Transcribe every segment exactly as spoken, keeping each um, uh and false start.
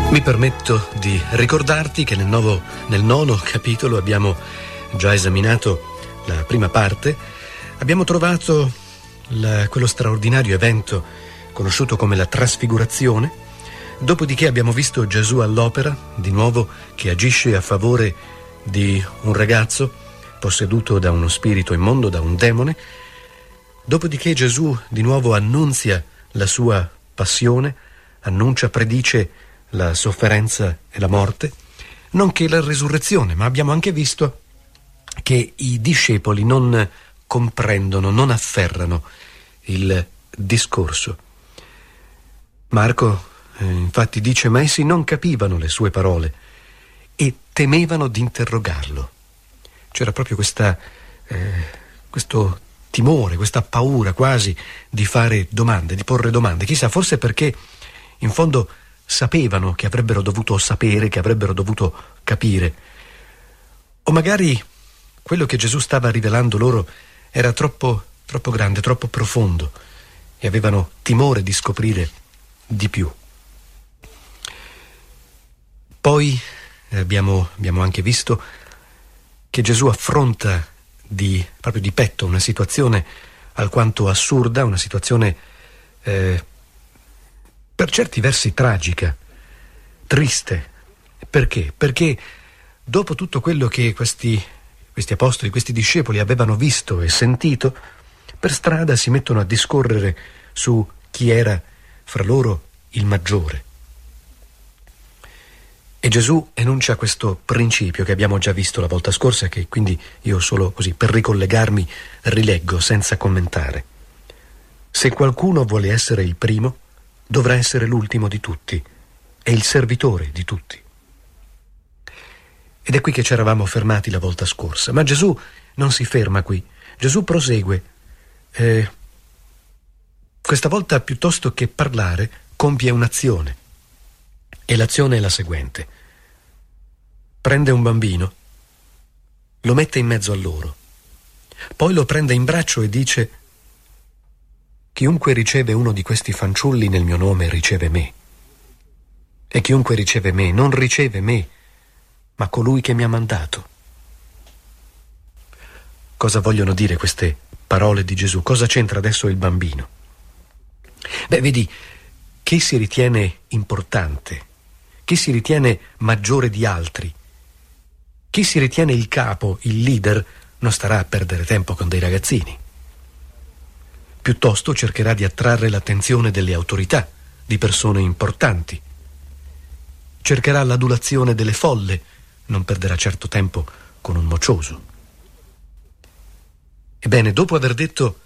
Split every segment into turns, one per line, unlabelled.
Mi permetto di ricordarti che nel, nuovo, nel nono capitolo abbiamo già esaminato la prima parte, abbiamo trovato la, quello straordinario evento conosciuto come la trasfigurazione, dopodiché abbiamo visto Gesù all'opera, di nuovo che agisce a favore di un ragazzo posseduto da uno spirito immondo, da un demone, dopodiché Gesù di nuovo annunzia la sua passione, annuncia, predice la sofferenza e la morte, nonché la resurrezione, ma abbiamo anche visto che i discepoli non comprendono, non afferrano il discorso. Marco eh, infatti dice: ma essi non capivano le sue parole e temevano di interrogarlo. C'era proprio questa, eh, questo timore, questa paura quasi di fare domande, di porre domande. Chissà, forse perché in fondo sapevano che avrebbero dovuto sapere, che avrebbero dovuto capire. O magari quello che Gesù stava rivelando loro era troppo, troppo grande, troppo profondo e avevano timore di scoprire di più. Poi abbiamo, abbiamo anche visto che Gesù affronta di, proprio di petto una situazione alquanto assurda, una situazione eh, per certi versi tragica, triste. Perché? Perché dopo tutto quello che questi, questi apostoli, questi discepoli avevano visto e sentito, per strada si mettono a discorrere su chi era fra loro il maggiore. E Gesù enuncia questo principio che abbiamo già visto la volta scorsa, che quindi io solo così per ricollegarmi rileggo senza commentare. Se qualcuno vuole essere il primo, dovrà essere l'ultimo di tutti e il servitore di tutti. Ed è qui che ci eravamo fermati la volta scorsa, ma Gesù non si ferma qui. Gesù prosegue. Eh, questa volta, piuttosto che parlare, compie un'azione. E l'azione è la seguente: prende un bambino, lo mette in mezzo a loro, poi lo prende in braccio e dice: chiunque riceve uno di questi fanciulli nel mio nome riceve me, e chiunque riceve me non riceve me, ma colui che mi ha mandato. Cosa vogliono dire queste parole di Gesù? Cosa c'entra adesso il bambino? Beh, vedi, chi si ritiene importante, chi si ritiene maggiore di altri, chi si ritiene il capo, il leader, non starà a perdere tempo con dei ragazzini. Piuttosto cercherà di attrarre l'attenzione delle autorità, di persone importanti. Cercherà l'adulazione delle folle, non perderà certo tempo con un moccioso. Ebbene, dopo aver detto: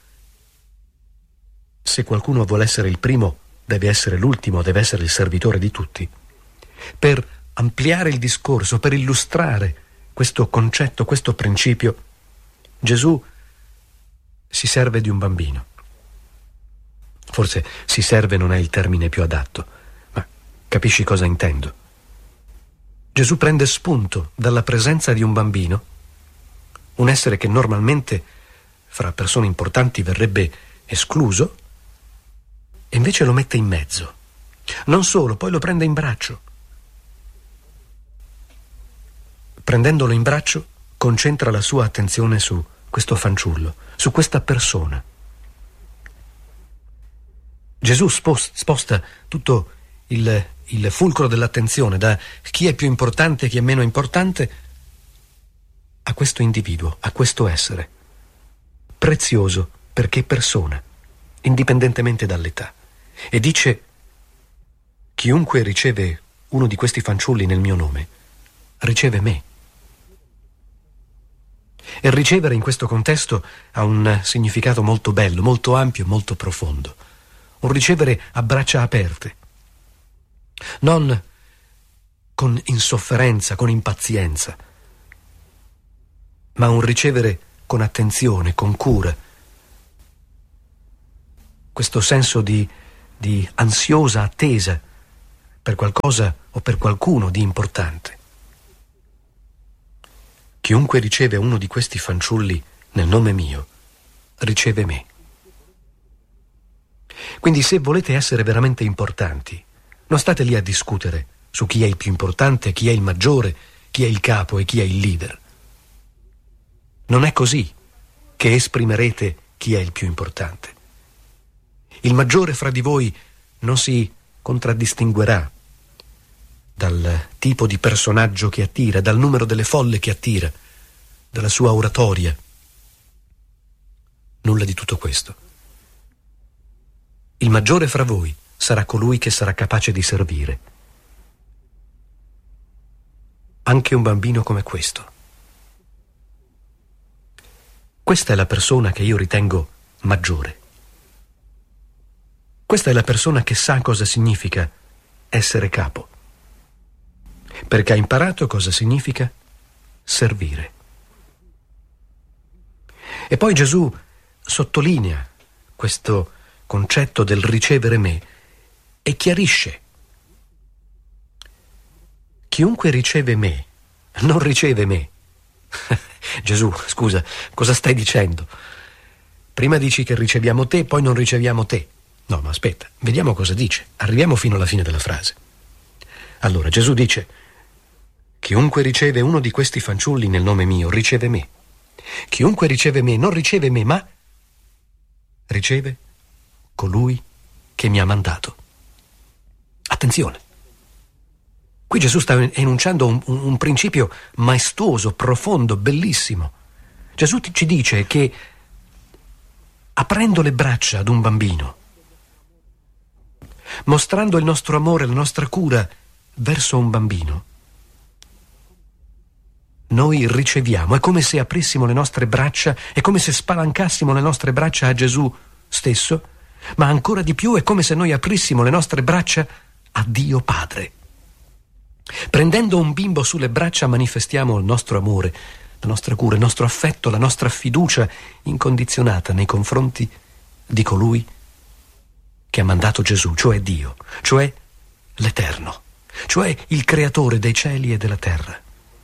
se qualcuno vuole essere il primo, deve essere l'ultimo, deve essere il servitore di tutti, per ampliare il discorso, per illustrare questo concetto, questo principio, Gesù si serve di un bambino. Forse si serve non è il termine più adatto, ma capisci cosa intendo? Gesù prende spunto dalla presenza di un bambino, un essere che normalmente fra persone importanti verrebbe escluso, e invece lo mette in mezzo. Non solo, poi lo prende in braccio. Prendendolo in braccio, concentra la sua attenzione su questo fanciullo, su questa persona. Gesù sposta tutto il, il fulcro dell'attenzione da chi è più importante e chi è meno importante a questo individuo, a questo essere, prezioso perché persona, indipendentemente dall'età. E dice: chiunque riceve uno di questi fanciulli nel mio nome, riceve me. E ricevere in questo contesto ha un significato molto bello, molto ampio e molto profondo. Un ricevere a braccia aperte, non con insofferenza, con impazienza, ma un ricevere con attenzione, con cura. Questo senso di, di ansiosa attesa per qualcosa o per qualcuno di importante. Chiunque riceve uno di questi fanciulli nel nome mio, riceve me. Quindi se volete essere veramente importanti, non state lì a discutere su chi è il più importante, chi è il maggiore, chi è il capo e chi è il leader. Non è così che esprimerete chi è il più importante. Il maggiore fra di voi non si contraddistinguerà dal tipo di personaggio che attira, dal numero delle folle che attira, dalla sua oratoria. Nulla di tutto questo. Il maggiore fra voi sarà colui che sarà capace di servire. Anche un bambino come questo. Questa è la persona che io ritengo maggiore. Questa è la persona che sa cosa significa essere capo, perché ha imparato cosa significa servire. E poi Gesù sottolinea questo concetto del ricevere me e chiarisce: chiunque riceve me non riceve me. Gesù, scusa, cosa stai dicendo? Prima dici che riceviamo te, poi non riceviamo te. No, ma aspetta, vediamo cosa dice. Arriviamo fino alla fine della frase. Allora, Gesù dice: chiunque riceve uno di questi fanciulli nel nome mio, riceve me. Chiunque riceve me non riceve me, ma riceve colui che mi ha mandato. Attenzione. Qui Gesù sta enunciando un, un, un principio maestoso, profondo, bellissimo. Gesù ci dice che aprendo le braccia ad un bambino, mostrando il nostro amore, la nostra cura verso un bambino, noi riceviamo. È come se aprissimo le nostre braccia, è come se spalancassimo le nostre braccia a Gesù stesso, ma ancora di più è come se noi aprissimo le nostre braccia a Dio Padre. Prendendo un bimbo sulle braccia manifestiamo il nostro amore, la nostra cura, il nostro affetto, la nostra fiducia incondizionata nei confronti di colui che ha mandato Gesù, cioè Dio, cioè l'Eterno, cioè il Creatore dei cieli e della terra.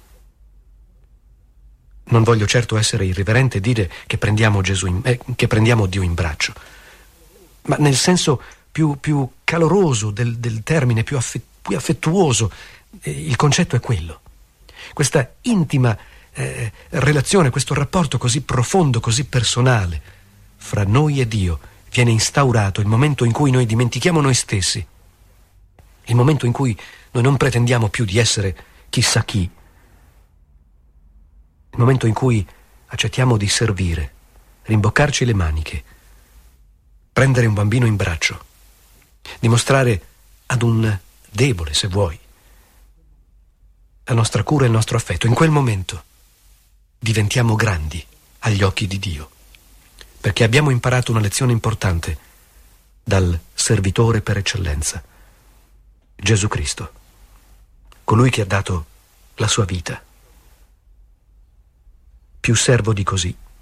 Non voglio certo essere irriverente e dire che prendiamo Gesù in, eh, che prendiamo Dio in braccio, ma nel senso più, più caloroso del, del termine, più, affe, più affettuoso. Eh, il concetto è quello. Questa intima eh, relazione, questo rapporto così profondo, così personale fra noi e Dio viene instaurato il momento in cui noi dimentichiamo noi stessi, il momento in cui noi non pretendiamo più di essere chissà chi, il momento in cui accettiamo di servire, rimboccarci le maniche, prendere un bambino in braccio, dimostrare ad un debole, se vuoi, la nostra cura e il nostro affetto. In quel momento diventiamo grandi agli occhi di Dio, perché abbiamo imparato una lezione importante dal servitore per eccellenza, Gesù Cristo, colui che ha dato la sua vita. Più servo di così